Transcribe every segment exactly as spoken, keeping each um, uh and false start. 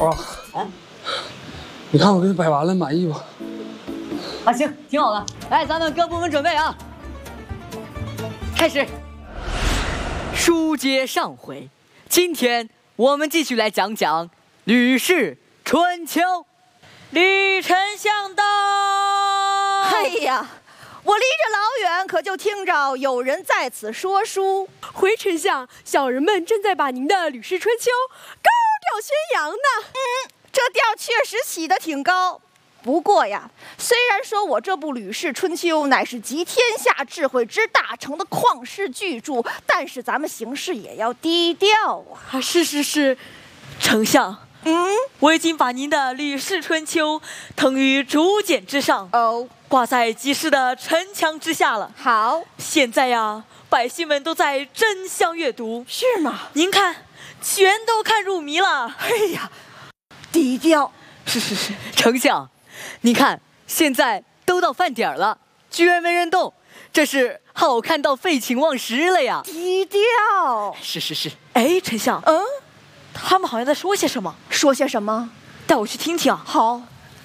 宝啊，啊，你看我给你摆完了，满意不？ 啊，行，挺好的。来，咱们各部门准备啊，开始。书接上回，今天我们继续来讲讲《吕氏春秋》。吕丞相到。 哎呀，我离着老远，可就听着有人在此说书。 回丞相，小人们正在把您的《吕氏春秋》高调宣扬呢。 嗯，这调确实起得挺高。不过呀，虽然说我这部《吕氏春秋》乃是集天下智慧之大成的旷世巨著，但是咱们行事也要低调啊。 啊，是是是，丞相， 嗯， 我已经把您的《吕氏春秋》腾于竹简之上， 哦， 挂在集市的城墙之下了。 好， 现在呀，百姓们都在争相阅读。 是吗？ 您看，全都看入迷了。 哎呀，低调。 是是是， 丞相，你看，现在都到饭点了，居然没人动，这是好看到废寝忘食了呀！ 低调。 是是是。 哎，丞相， 嗯， 他们好像在说些什么？ 说些什么？ 带我去听听。 好。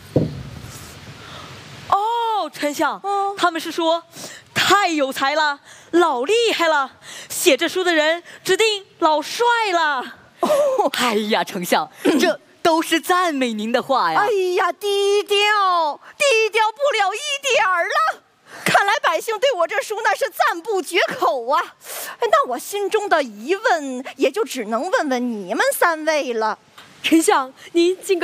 哦，丞相， 哦， 他们是说太有才了，老厉害了，写这书的人指定老帅了。 哦， 哎呀，丞相，这都是赞美您的话呀！ 哎呀，低调，低调不了一点儿了。看来百姓对我这书那是赞不绝口啊。那我心中的疑问也就只能问问你们三位了。 丞相，您尽管。